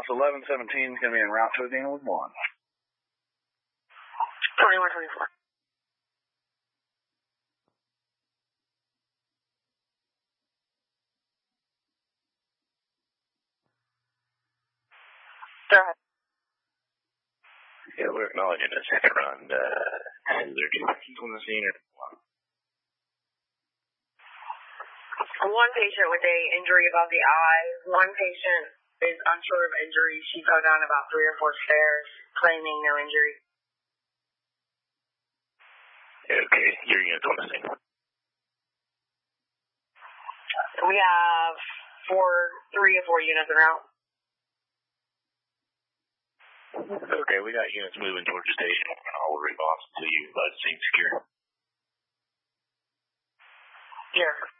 response. 1117 is going to be en route to Adena with 1. 2124. Go ahead. Yeah, we're acknowledging a second round. Is there 2 patients on the scene or 1? One patient with a injury above the eye. One patient is unsure of injury. She fell down about 3 or 4 stairs, claiming no injury. Okay, your unit's on the scene. We have 3 or 4 units en route. Okay, we got units moving towards the station. I'll response until you scene secure. Here.